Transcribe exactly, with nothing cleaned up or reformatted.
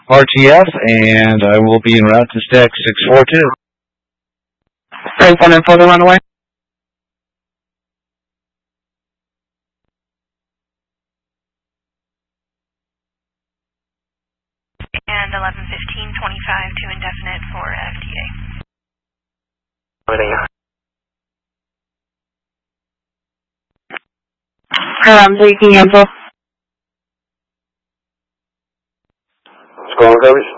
R T F, and I will be en route to stack six four two. Break one and further runaway. And eleven fifteen twenty-five to indefinite for F D A. I'm taking info. What's going on, Coverage?